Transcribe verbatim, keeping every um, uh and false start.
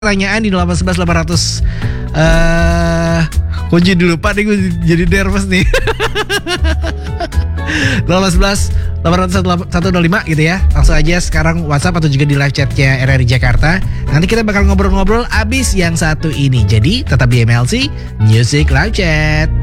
Pertanyaan di delapan satu satu delapan ratus eh kunci dulu Pak nih, gue jadi nervous nih. delapan satu satu delapan ratus satu nol lima gitu ya. Langsung aja sekarang WhatsApp atau juga di live chatnya R R I Jakarta. Nanti kita bakal ngobrol-ngobrol abis yang satu ini. Jadi tetap di M L C Music Live Chat.